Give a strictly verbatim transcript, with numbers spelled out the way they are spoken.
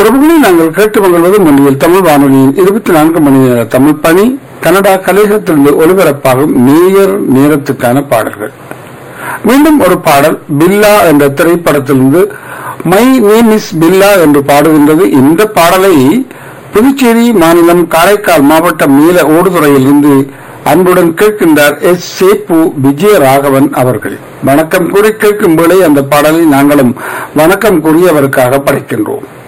பிரபுகளை நாங்கள் கேட்டு மகிழ்வது மொழியில் தமிழ் வானொலியின் இருபத்தி நான்கு மணி நேர தமிழ் பணி கனடா கலையகத்திலிருந்து ஒலிபரப்பாகும் நேயர் நேரத்துக்கான பாடல்கள். மீண்டும் ஒரு பாடல் பில்லா என்ற திரைப்படத்திலிருந்து மை நேம் இஸ் பில்லா என்று பாடுகின்றது. இந்த பாடலை புதுச்சேரி மாநிலம் காரைக்கால் மாவட்டம் நீல ஓடுதுறையிலிருந்து அன்புடன் கேட்கின்றார் எஸ் சேப்பு விஜயராகவன் அவர்கள். வணக்கம் கூறி கேட்கும் வேளை அந்த பாடலை நாங்களும் வணக்கம் கூறி அவருக்காக படைக்கின்றோம்.